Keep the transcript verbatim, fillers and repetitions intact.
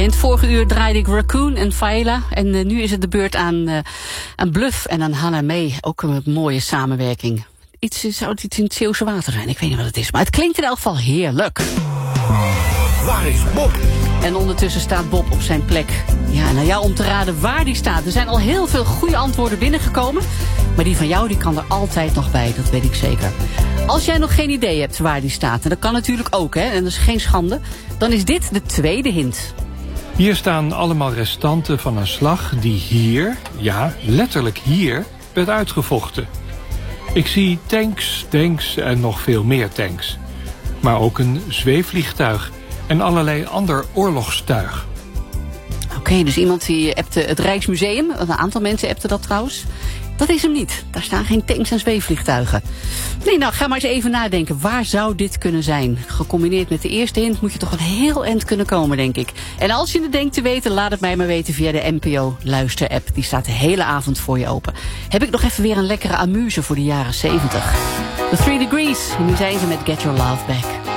In het vorige uur draaide ik Raccoon en Faila. En uh, nu is het de beurt aan, uh, aan Bluff en aan Hannah May. Ook een mooie samenwerking. Iets, zou het iets in het Zeeuwse water zijn? Ik weet niet wat het is. Maar het klinkt in elk geval heerlijk. Waar is Bob? En ondertussen staat Bob op zijn plek. Ja, nou ja, om te raden waar die staat. Er zijn al heel veel goede antwoorden binnengekomen. Maar die van jou, die kan er altijd nog bij. Dat weet ik zeker. Als jij nog geen idee hebt waar die staat, en dat kan natuurlijk ook, hè, en dat is geen schande, dan is dit de tweede hint. Hier staan allemaal restanten van een slag die hier, ja, letterlijk hier, werd uitgevochten. Ik zie tanks, tanks en nog veel meer tanks. Maar ook een zweefvliegtuig en allerlei ander oorlogstuig. Oké, okay, dus iemand die appte het Rijksmuseum. Een aantal mensen appten dat trouwens. Dat is hem niet. Daar staan geen tanks en zweefvliegtuigen. Nee, nou, ga maar eens even nadenken. Waar zou dit kunnen zijn? Gecombineerd met de eerste hint moet je toch een heel eind kunnen komen, denk ik. En als je het denkt te weten, laat het mij maar weten via de N P O-luister-app. Die staat de hele avond voor je open. Heb ik nog even weer een lekkere amuse voor de jaren zeventig. The Three Degrees. En nu zijn ze met Get Your Love Back.